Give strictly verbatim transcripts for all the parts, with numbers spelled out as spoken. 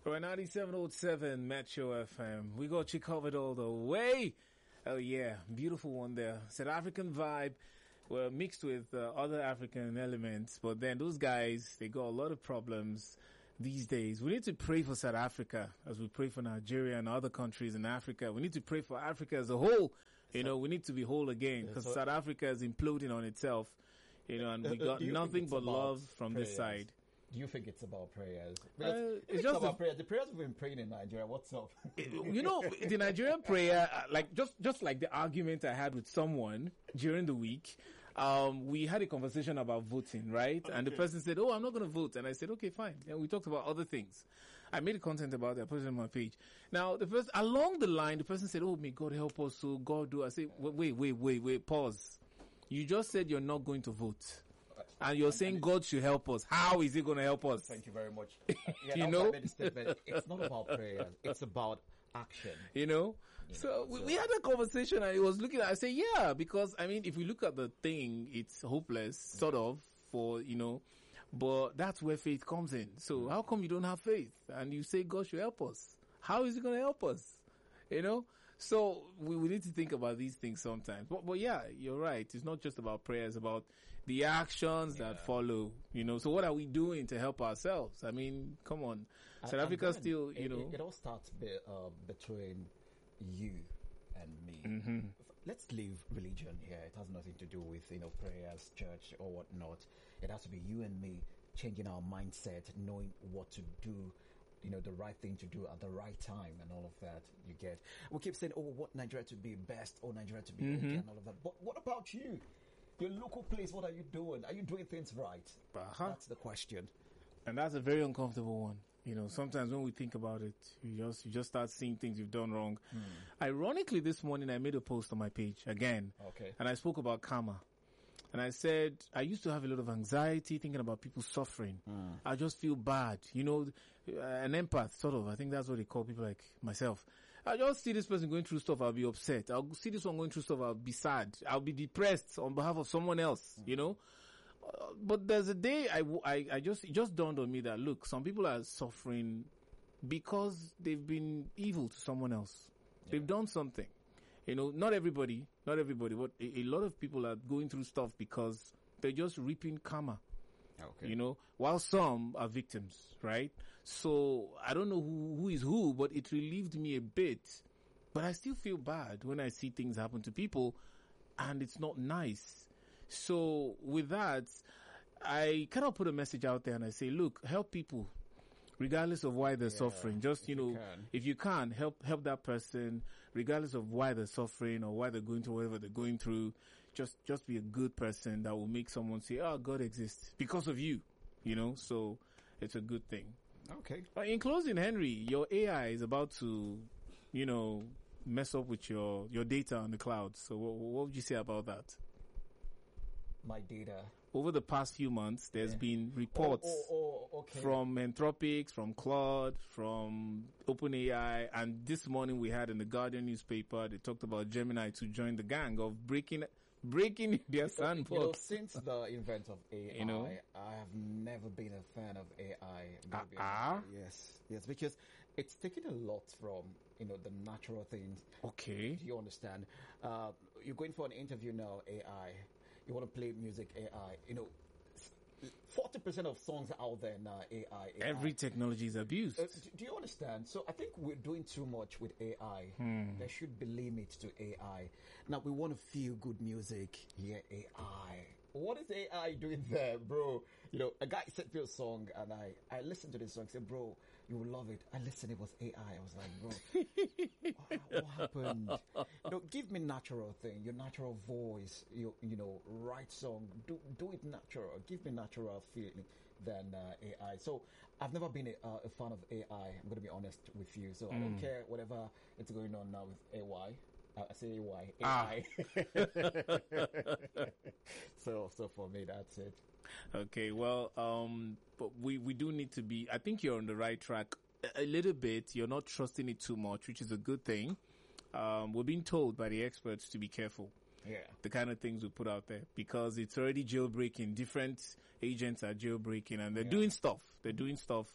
We're ninety-seven point seven Metro F M. We got you covered all the way. Oh yeah, beautiful one there. South African vibe. Well, mixed with uh, other African elements, but then those guys, they got a lot of problems these days. We need to pray for South Africa as we pray for Nigeria and other countries in Africa. We need to pray for Africa as a whole. You know, we need to be whole again because so, South Africa is imploding on itself. You know, and we got nothing but love from prayers? This side. Do you think it's about prayers? Uh, it's it's just about a, prayers. The prayers we've been praying in Nigeria. What's up? You know, the Nigerian prayer, uh, like just just like the argument I had with someone during the week. Um, we had a conversation about voting, right? Okay. And the person said, "Oh, I'm not going to vote." And I said, "Okay, fine." And we talked about other things. I made a content about it. I put it on my page. Now, the first along the line, the person said, "Oh, may God help us." So God do. I say, "Wait, wait, wait, wait. Pause. You just said you're not going to vote." And you're saying God should help us. How is He going to help us? Thank you very much. Uh, yeah, you know, it's not about prayer. It's about action. You know, you so, know, we, so we had a conversation, and he was looking at. I say, yeah, because I mean, if we look at the thing, it's hopeless, sort of, for you know, but that's where faith comes in. So how come you don't have faith and you say God should help us? How is He going to help us? You know. So we, we need to think about these things sometimes. But, but yeah, you're right. It's not just about prayer. It's about the actions yeah. that follow, you know. So what are we doing to help ourselves? I mean, come on. South Africa still, you it, know. It, it all starts be, uh, between you and me. Mm-hmm. Let's leave religion here. It has nothing to do with, you know, prayers, church or whatnot. It has to be you and me changing our mindset, knowing what to do, you know, the right thing to do at the right time and all of that. You get, we keep saying, oh, what Nigeria to be best, oh, Nigeria to be mm-hmm. okay and all of that. But what about you? Your local place, what are you doing? Are you doing things right? Uh-huh. That's the question. And that's a very uncomfortable one. You know, sometimes when we think about it, you just, you just start seeing things you've done wrong. Hmm. Ironically, this morning I made a post on my page again. Okay. And I spoke about karma. And I said, I used to have a lot of anxiety thinking about people suffering. Mm. I just feel bad. You know, an empath, sort of. I think that's what they call people like myself. I just see this person going through stuff, I'll be upset. I'll see this one going through stuff, I'll be sad. I'll be depressed on behalf of someone else, mm. you know. Uh, but there's a day I, I, I just, it just dawned on me that, look, some people are suffering because they've been evil to someone else. Yeah. They've done something. You know, not everybody, not everybody, but a, a lot of people are going through stuff because they're just reaping karma. Okay. You know, while some are victims, right? So I don't know who, who is who, but it relieved me a bit. But I still feel bad when I see things happen to people and it's not nice. So with that, I kind of put a message out there and I say, look, help people. Regardless of why they're yeah, suffering, just, you know, you if you can, help, help that person, regardless of why they're suffering or why they're going through whatever they're going through. Just, just be a good person that will make someone say, oh, God exists because of you, you know, so it's a good thing. Okay. Uh, in closing, Henry, your A I is about to, you know, mess up with your, your data on the cloud. So what, what would you say about that? My data. Over the past few months, there's yeah. been reports oh, oh, oh, okay. from Anthropic, from Claude, from OpenAI, and this morning we had in the Guardian newspaper, they talked about Gemini to join the gang of breaking breaking their sandbox. You know, since the invent of A I, you know? I have never been a fan of A I. Ah, uh-uh. Yes, yes, because it's taken a lot from, you know, the natural things. Okay. Do you understand? Uh, you're going for an interview now, A I. You want to play music, A I. You know, forty percent of songs out there now, A I. A I. Every technology is abused. Uh, do you understand? So I think we're doing too much with A I. Hmm. There should be limits to A I. Now we want to feel good music. Yeah, A I. What is A I doing there, bro? You know, a guy sent me a song and I, I listened to this song. Said, bro, you will love it. I listened, it was A I. I was like, bro, what, what happened? You know, give me natural thing, your natural voice, you, you know, write song, do, do it natural. Give me natural feeling than uh, A I. So I've never been a, uh, a fan of A I. I'm going to be honest with you. So mm. I don't care whatever it's going on now with A I. Uh, I say A Y. A I. Ah. so, so for me, that's it. Okay, well, um, but we, we do need to be, I think you're on the right track a, a little bit. You're not trusting it too much, which is a good thing. Um, we're being told by the experts to be careful. Yeah. The kind of things we put out there because it's already jailbreaking. Different agents are jailbreaking and they're yeah. doing stuff. They're doing stuff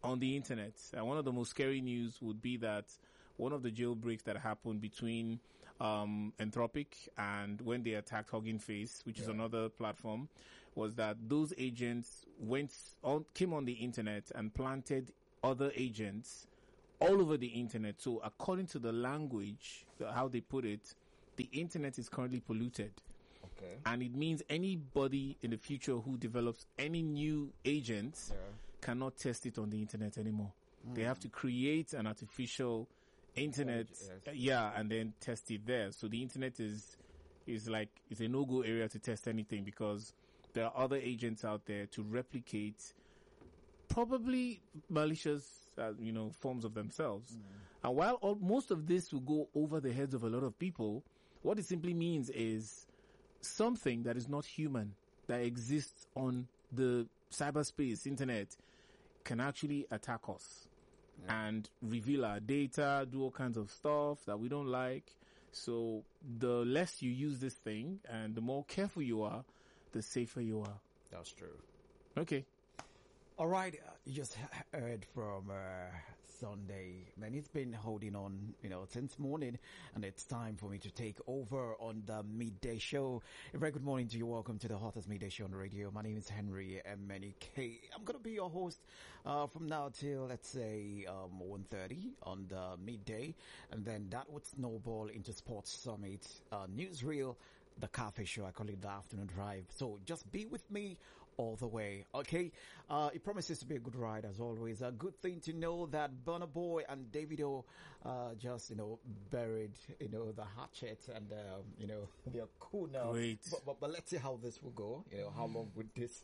on the internet. And one of the most scary news would be that one of the jailbreaks that happened between um, Anthropic and when they attacked Hugging Face, which yeah. is another platform, was that those agents went on, came on the internet and planted other agents all over the internet. So according to the language, how they put it, the internet is currently polluted. Okay. And it means anybody in the future who develops any new agent yeah. cannot test it on the internet anymore. Mm. They have to create an artificial internet, yes. uh, yeah, and then test it there. So the internet is is like it's a no-go area to test anything because there are other agents out there to replicate probably malicious, uh, you know, forms of themselves. Mm. And while all, most of this will go over the heads of a lot of people, what it simply means is something that is not human that exists on the cyberspace, internet, can actually attack us. Yeah. And reveal our data, do all kinds of stuff that we don't like. So the less you use this thing and the more careful you are, the safer you are. That's true. Okay. All right. Uh, you just heard from uh, Sunday. Man, he's been holding on, you know, since morning, and it's time for me to take over on the midday show. A very good morning to you. Welcome to the hottest midday show on the radio. My name is Henry M N E K. I'm going to be your host uh, from now till, let's say, um, one thirty on the midday, and then that would snowball into Sports Summit, uh, Newsreel, the cafe show. I call it the afternoon drive. So just be with me all the way, okay? Uh, it promises to be a good ride as always. A good thing to know that Burna Boy and Davido uh, just, you know, buried, you know, the hatchet and, um, you know, they're cool now. Great. But, but, but let's see how this will go. You know, how long would this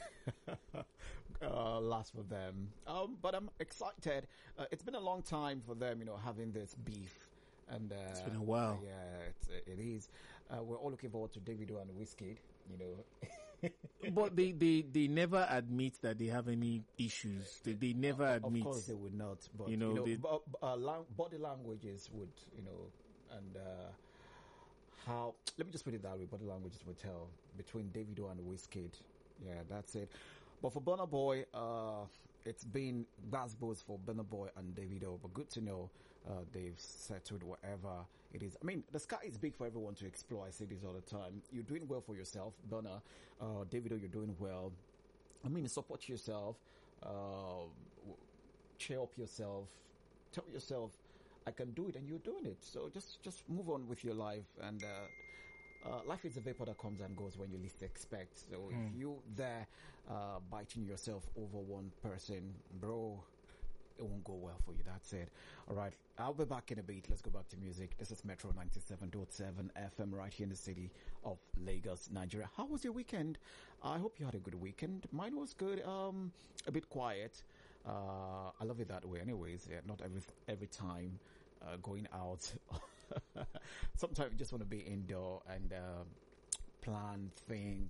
uh, last for them? Um, but I'm excited. Uh, it's been a long time for them, you know, having this beef. And uh, it's been a while. Yeah, it's, it is. Uh, we're all looking forward to Davido and Wizkid, you know. But they, they, they never admit that they have any issues. They, they never uh, admit. Of course they would not. But, you know, you know they, b- uh, lang- body languages would, you know, and uh, how, let me just put it that way, body languages would tell between Davido and Wizkid. Yeah, that's it. But for Burna Boy, uh, it's been basketballs for Burna Boy and Davido, but good to know uh, they've settled whatever it is. I mean, the sky is big for everyone to explore. I say this all the time. You're doing well for yourself, Burna. Uh, Davido, you're doing well. I mean, support yourself, uh, cheer up yourself, tell yourself, I can do it, and you're doing it. So just, just move on with your life, and uh, uh, life is a vapor that comes and goes when you least expect. So mm. if you there uh, biting yourself over one person, bro, it won't go well for you. That's it. All right. I'll be back in a bit. Let's go back to music. This is Metro ninety-seven point seven F M right here in the city of Lagos, Nigeria. How was your weekend? I hope you had a good weekend. Mine was good. Um, a bit quiet. Uh, I love it that way anyways. Yeah, not every, every time, uh, going out. Sometimes you just want to be indoor and, uh, plan, think,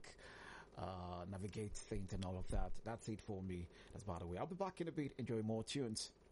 uh, navigate things and all of that. That's it for me. That's by the way. I'll be back in a bit. Enjoy more tunes.